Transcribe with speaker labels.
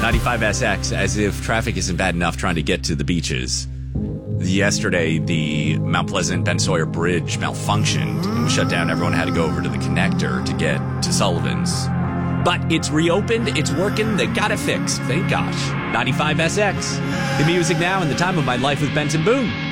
Speaker 1: 95SX, as if traffic isn't bad enough trying to get to the beaches. Yesterday, the Mount Pleasant Ben Sawyer Bridge malfunctioned and was shut down. Everyone had to go over to the connector to get to Sullivan's. But it's reopened, it's working, they got it fixed. Thank gosh. 95SX. The music now and the time of my life with Benson Boone.